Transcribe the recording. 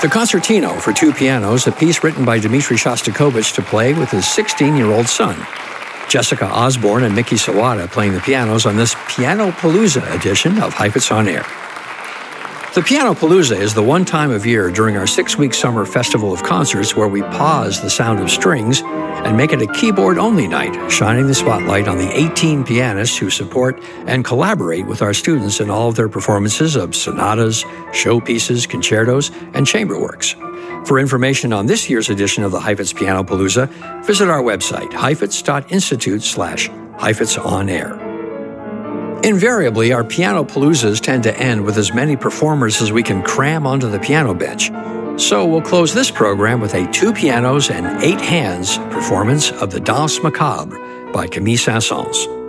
The Concertino for two pianos, a piece written by Dmitri Shostakovich to play with his 16-year-old son. Jessica Osborne and Miki Sawada playing the pianos on this Pianopalooza edition of Heifetz on Air. The Pianopalooza is the one time of year during our 6-week summer festival of concerts where we pause the sound of strings and make it a keyboard-only night, shining the spotlight on the 18 pianists who support and collaborate with our students in all of their performances of sonatas, showpieces, concertos, and chamber works. For information on this year's edition of the Heifetz Pianopalooza, visit our website, heifetz.institute/Heifetz on Air. Invariably, our Pianopaloozas tend to end with as many performers as we can cram onto the piano bench. So we'll close this program with a 2 pianos and 8 hands performance of the Danse Macabre by Camille Saint-Saëns.